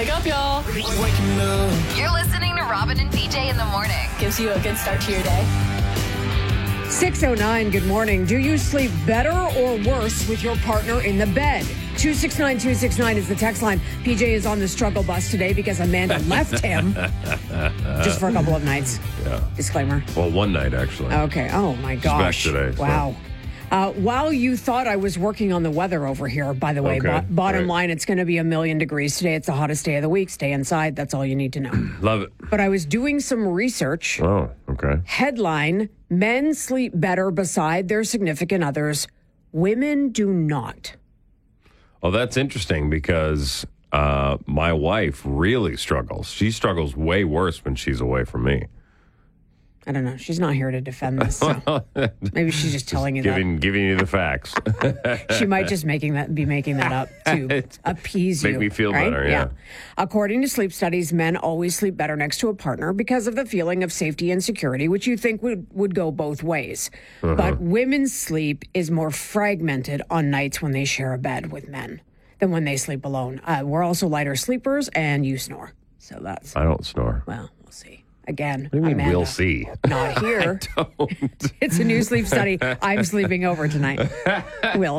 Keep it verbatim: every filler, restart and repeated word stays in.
Wake up, y'all. You're listening to Robin and P J in the morning. Gives you a good start to your day. six oh nine, good morning. Do you sleep better or worse with your partner in the bed? two six nine, two six nine is the text line. P J is on the struggle bus today because Amanda left him just for a couple of nights. Yeah. Disclaimer. Well, one night, actually. Okay. Oh, my gosh. She's back today. So. Wow. Uh, while you thought I was working on the weather over here, by the way, Okay. bo- bottom Right. line, it's going to be a million degrees today. It's the hottest day of the week. Stay inside. That's all you need to know. Love it. But I was doing some research. Oh, okay. Headline, men sleep better beside their significant others. Women do not. Oh, that's interesting because uh, my wife really struggles. She struggles way worse when she's away from me. I don't know. She's not here to defend this. So maybe she's just telling you Giving giving you the facts. that. She might just making that be making that up to appease you. Make me feel right? better, yeah. According to sleep studies, men always sleep better next to a partner because of the feeling of safety and security, which you think would, would go both ways. Uh-huh. But women's sleep is more fragmented on nights when they share a bed with men than when they sleep alone. Uh, we're also lighter sleepers, and you snore. So that's, I don't snore. well, we'll see. Again, What do you mean Amanda, we'll see? not here. Don't. It's a new sleep study. I'm sleeping over tonight. Will.